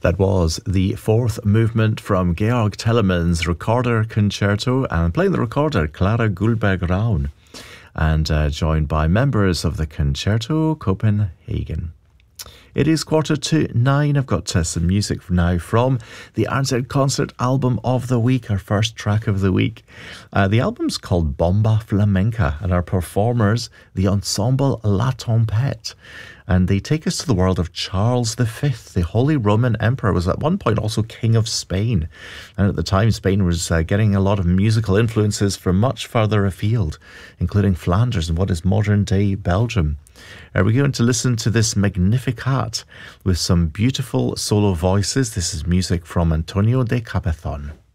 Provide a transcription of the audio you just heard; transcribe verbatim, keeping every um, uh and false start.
That was the fourth movement from Georg Telemann's Recorder Concerto, and playing the recorder, Clara Gulberg-Raun, and uh, joined by members of the Concerto Copenhagen. It is quarter to nine. I've got uh, some music now from the R Z Concert Album of the Week, our first track of the week. Uh, the album's called Bomba Flamenca, and our performers, the Ensemble La Tempête. And they take us to the world of Charles the Fifth. The Holy Roman Emperor was at one point also King of Spain. And at the time, Spain was uh, getting a lot of musical influences from much further afield, including Flanders and what is modern-day Belgium. Uh, we're going to listen to this Magnificat with some beautiful solo voices. This is music from Antonio de Capethon.